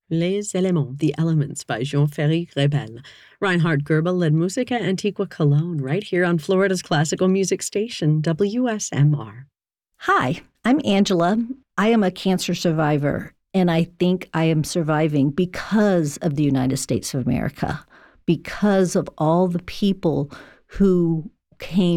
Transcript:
Les Éléments, The Elements by Jean-Ferry Rebel. Reinhard Goebel led Musica Antiqua Cologne right here on Florida's classical music station, WSMR. Hi, I'm Angela. I am a cancer survivor, and I think I am surviving because of the United States of America, because of all the people who came